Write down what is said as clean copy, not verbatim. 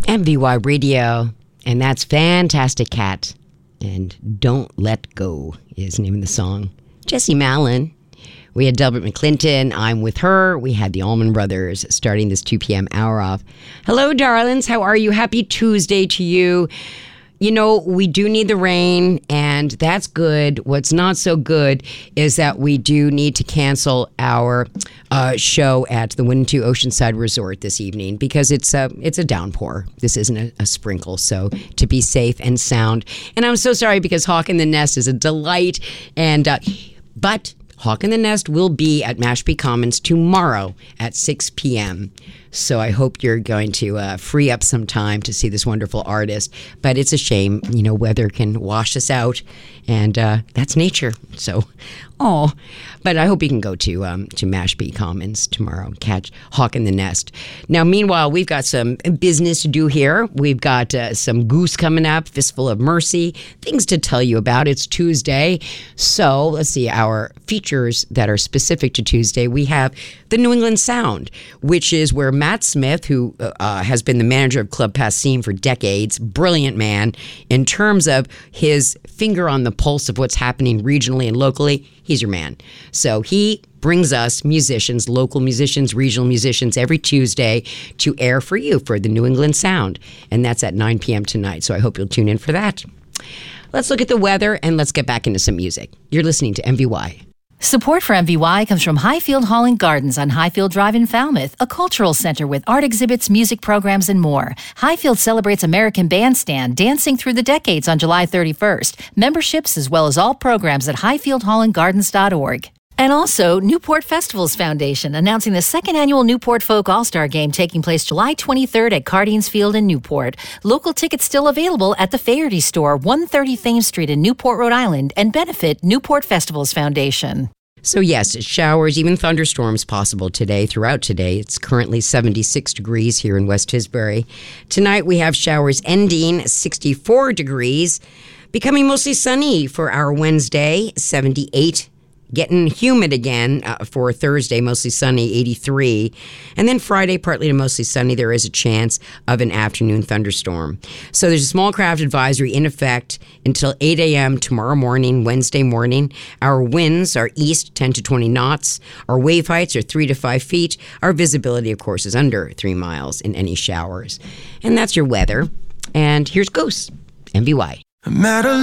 MVY Radio, and that's Fantastic Cat. And Don't Let Go is the name of the song. Jesse Malin. We had Delbert McClinton. I'm with her. We had the Allman Brothers starting this 2 p.m. hour off. Hello, darlings. How are you? Happy Tuesday to you. You know, we do need the rain, and that's good. What's not so good is that we do need to cancel our show at the Winnetou Oceanside Resort this evening because it's a downpour. This isn't a sprinkle, so to be safe and sound. And I'm so sorry because Hawk in the Nest is a delight, and but Hawk in the Nest will be at Mashpee Commons tomorrow at 6 p.m. So I hope you're going to free up some time to see this wonderful artist. But it's a shame, you know, weather can wash us out, and that's nature. So, but I hope you can go to Mashpee Commons tomorrow, catch Hawk in the Nest. Now, meanwhile, we've got some business to do here. We've got some Goose coming up, Fistful of Mercy, things to tell you about. It's Tuesday. So let's see, our features that are specific to Tuesday. We have the New England Sound, which is where Matt Smith, who has been the manager of Club Passim for decades, brilliant man, in terms of his finger on the pulse of what's happening regionally and locally, he's your man. So he brings us musicians, local musicians, regional musicians, every Tuesday to air for you for the New England Sound. And that's at 9 p.m. tonight. So I hope you'll tune in for that. Let's look at the weather and let's get back into some music. You're listening to MVY. Support for MVY comes from Highfield Hall and Gardens on Highfield Drive in Falmouth, a cultural center with art exhibits, music programs, and more. Highfield celebrates American Bandstand, dancing through the decades on July 31st. Memberships as well as all programs at highfieldhallandgardens.org. And also, Newport Festivals Foundation, announcing the second annual Newport Folk All-Star Game taking place July 23rd at Cardines Field in Newport. Local tickets still available at the Faherty Store, 130 Thames Street in Newport, Rhode Island, and benefit Newport Festivals Foundation. So yes, showers, even thunderstorms possible today, throughout today. It's currently 76 degrees here in West Tisbury. Tonight we have showers ending 64 degrees, becoming mostly sunny for our Wednesday, 78. Getting humid again for Thursday, mostly sunny, 83. And then Friday, partly to mostly sunny, there is a chance of an afternoon thunderstorm. So there's a small craft advisory in effect until 8 a.m. tomorrow morning, Wednesday morning. Our winds are east 10 to 20 knots. Our wave heights are 3 to 5 feet. Our visibility, of course, is under 3 miles in any showers. And that's your weather. And here's Goose, MVY.